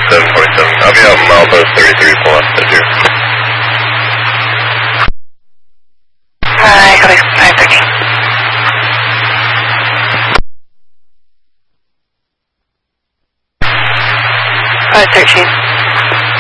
747. I'll be out milepost 33, pull off the deer. Hi, copy 513. 513.